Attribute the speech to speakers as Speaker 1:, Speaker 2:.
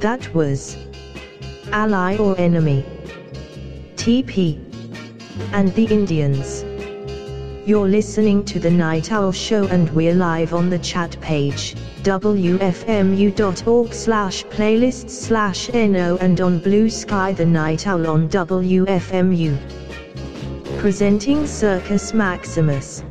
Speaker 1: That was ally or enemy, TP, and the Indians. You're listening to The Night Owl Show and we're live on the chat page, wfmu.org/playlists/no, and on Blue Sky The Night Owl on WFMU. Presenting Circus Maximus.